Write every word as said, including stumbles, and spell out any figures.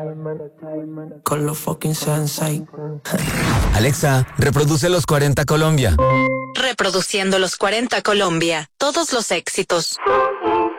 Con los fucking sensei. Alexa, reproduce los cuarenta Colombia. Reproduciendo los cuarenta Colombia. Todos los éxitos.